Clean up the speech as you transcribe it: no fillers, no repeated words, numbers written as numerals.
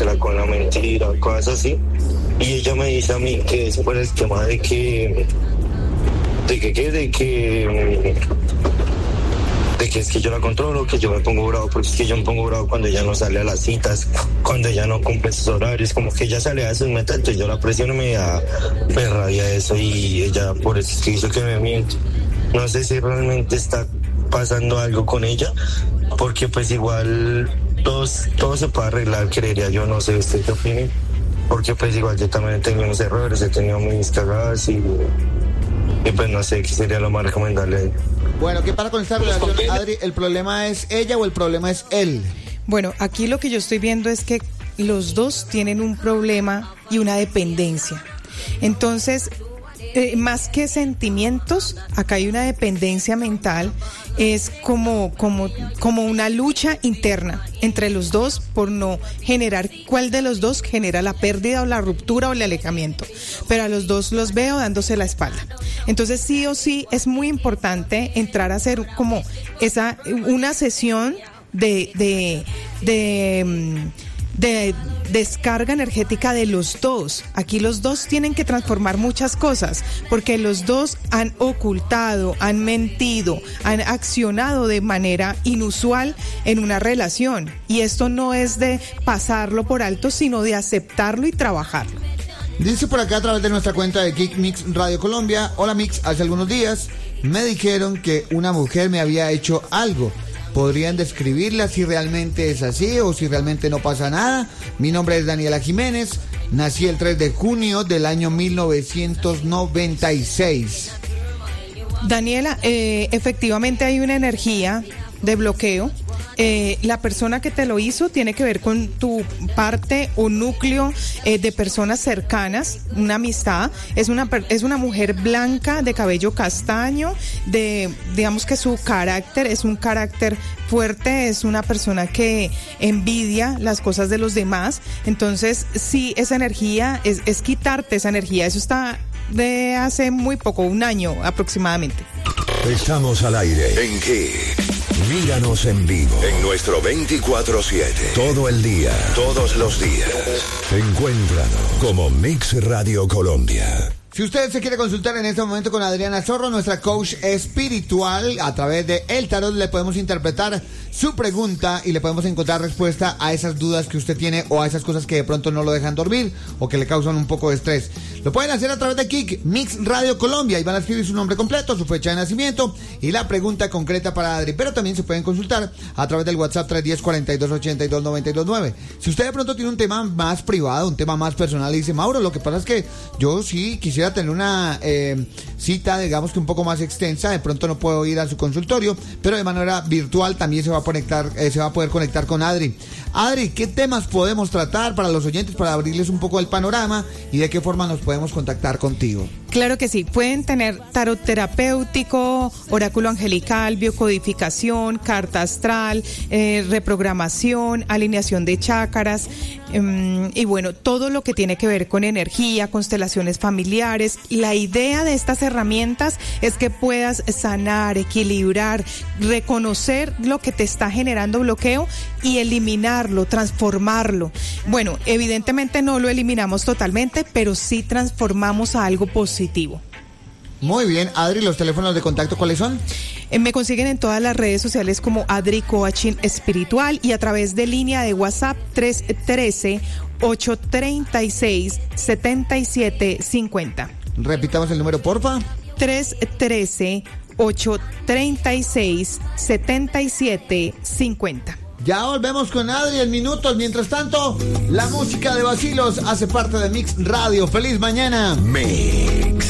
jugártela con la mentira, cosas así. Y ella me dice a mí que es por el tema de que es que yo la controlo, que yo me pongo bravo, porque es que yo me pongo bravo cuando ella no sale a las citas, cuando ella no cumple sus horarios, como que ella sale a sus metas, entonces yo la presiono y me da rabia eso, y ella por eso es que hizo que me miente. No sé si realmente está pasando algo con ella, porque pues igual todo se puede arreglar, creería yo, no sé, ¿usted qué opina? Porque pues igual yo también he tenido unos errores, he tenido mis cagadas y pues no sé qué sería lo más recomendable. Bueno, ¿qué para con esta relación, Adri? ¿El problema es ella o el problema es él? Bueno, aquí lo que yo estoy viendo es que los dos tienen un problema y una dependencia. Entonces, más que sentimientos, acá hay una dependencia mental, es como una lucha interna entre los dos por no generar cuál de los dos genera la pérdida o la ruptura o el alejamiento, pero a los dos los veo dándose la espalda. Entonces sí o sí es muy importante entrar a hacer como una sesión de descarga energética de los dos. Aquí los dos tienen que transformar muchas cosas, porque los dos han ocultado, han mentido, han accionado de manera inusual en una relación, y esto no es de pasarlo por alto, sino de aceptarlo y trabajarlo. Dice por acá a través de nuestra cuenta de Kick Mix Radio Colombia: hola Mix, hace algunos días me dijeron que una mujer me había hecho algo. ¿Podrían describirla si realmente es así o si realmente no pasa nada? Mi nombre es Daniela Jiménez, nací el 3 de junio del año 1996. Daniela, efectivamente hay una energía de bloqueo. La persona que te lo hizo tiene que ver con tu parte o núcleo de personas cercanas, una amistad. Es una mujer blanca de cabello castaño, digamos que su carácter es un carácter fuerte, es una persona que envidia las cosas de los demás. Entonces sí, esa energía es quitarte esa energía. Eso está de hace muy poco, un año aproximadamente. Estamos al aire. ¿En qué? Míranos en vivo en nuestro 24/7. Todo el día, todos los días. Encuéntranos como Mix Radio Colombia. Si usted se quiere consultar en este momento con Adriana Zorro, nuestra coach espiritual, a través de El Tarot le podemos interpretar su pregunta y le podemos encontrar respuesta a esas dudas que usted tiene o a esas cosas que de pronto no lo dejan dormir o que le causan un poco de estrés. Lo pueden hacer a través de Kick Mix Radio Colombia y van a escribir su nombre completo, su fecha de nacimiento y la pregunta concreta para Adri. Pero también se pueden consultar a través del WhatsApp 310-4282-929. Si usted de pronto tiene un tema más privado, un tema más personal y dice: Mauro, lo que pasa es que yo sí quisiera tener una cita, digamos que un poco más extensa, de pronto no puedo ir a su consultorio, pero de manera virtual también se va a poder conectar con Adri. Adri, ¿qué temas podemos tratar para los oyentes, para abrirles un poco el panorama y de qué forma nos podemos contactar contigo? Claro que sí, pueden tener tarot terapéutico, oráculo angelical, biocodificación, carta astral, reprogramación, alineación de chakras, y bueno, todo lo que tiene que ver con energía, constelaciones familiares. La idea de estas herramientas es que puedas sanar, equilibrar, reconocer lo que te está generando bloqueo y eliminarlo, transformarlo. Bueno, evidentemente no lo eliminamos totalmente, pero sí transformamos a algo positivo. Muy bien, Adri, ¿los teléfonos de contacto cuáles son? Me consiguen en todas las redes sociales como Adri Coaching Espiritual y a través de línea de WhatsApp 313-836-7750. Repitamos el número, porfa. 313-836-7750. Ya volvemos con Adri en minutos. Mientras tanto, la música de Vacilos hace parte de Mix Radio. ¡Feliz mañana! Mix.